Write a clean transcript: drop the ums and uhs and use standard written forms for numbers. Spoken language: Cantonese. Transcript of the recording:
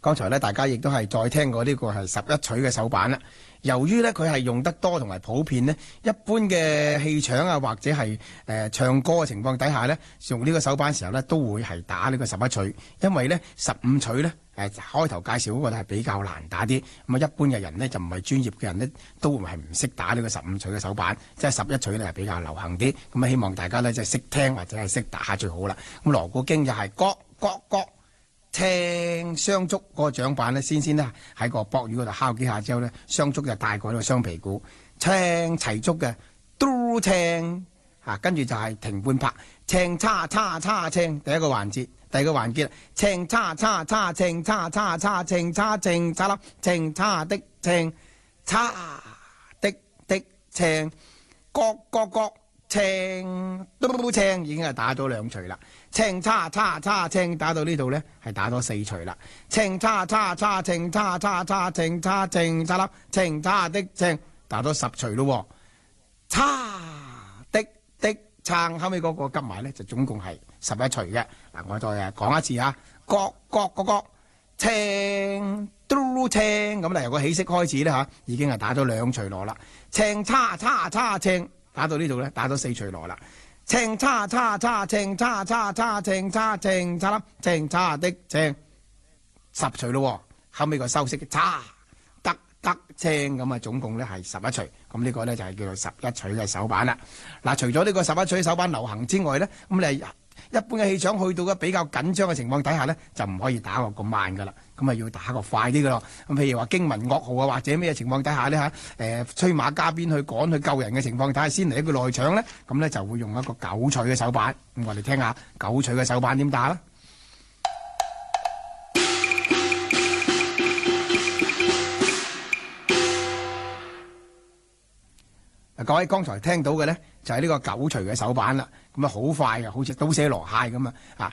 剛才咧大家亦都係再聽過呢個係11取嘅手板啦。由於咧佢係用得多同埋普遍呢，一般嘅戲場啊或者係唱歌嘅情況底下呢，用呢個手板時候呢，都會係打呢個11取，因為呢15取呢，開頭介紹嗰個係比較難打啲，咁啊一般嘅人呢，就唔係專業嘅人呢，都係唔識打呢個15取嘅手板，即係11取呢係比較流行啲，咁啊希望大家呢，即係識聽或者係識打最好啦。咁鑼鼓經就係各青雙竹嗰個掌板咧，先呢喺個膊魚嗰度敲幾下之後呢，雙竹就帶過呢個雙皮鼓，青齊竹嘅嘟青跟住就係停半拍，青叉叉叉青，第一個環節，第二個環節青叉叉叉青叉叉叉青叉青叉粒青叉的青叉的青，各青嘟青已經係打咗2錘啦。青叉叉叉青打到呢度呢，係打咗4錘啦。青叉叉叉青叉叉叉青叉青叉粒青叉的青打咗10錘咯。叉的撐後尾嗰個急埋呢，就總共係11錘嘅。嗱，我再講一次啊，各青嘟青咁，由個起色開始呢，已經係打咗2錘螺啦。青叉叉叉青打到呢度呢，打咗4錘螺啦。青叉叉叉青叉叉叉青叉青叉粒青叉的青10錘咯。後尾個收息叉得青咁啊，總共呢係11錘。咁呢個呢就係叫做11錘嘅手板啦。嗱，除咗呢個11錘手板流行之外呢，咁你一般嘅戲場去到嘅比較緊張嘅情況底下呢，就唔可以打個咁慢噶啦，咁啊要打個快啲噶咯。咁譬如話驚聞噩耗啊，或者咩情況底下呢，催馬加鞭去趕去救人嘅情況底下，先嚟一個內場呢，咁呢就會用一個9錘嘅手板。咁我哋聽下9錘嘅手板點打啦。各位剛才聽到嘅呢，就係呢個9錘嘅手板啦。咁啊好快嘅，好似倒瀉籮蟹咁啊！